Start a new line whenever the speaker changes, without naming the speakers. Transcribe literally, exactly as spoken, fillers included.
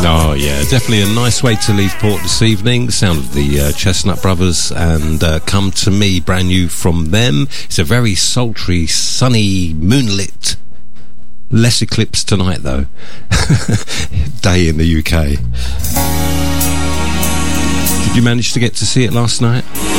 Oh yeah, definitely a nice way to leave port this evening. The sound of the uh, Chestnut Brothers and uh, Come to Me, brand new from them. It's a very sultry, sunny, moonlit, less eclipsed tonight though, day in the U K. Did you manage to get to see it last night?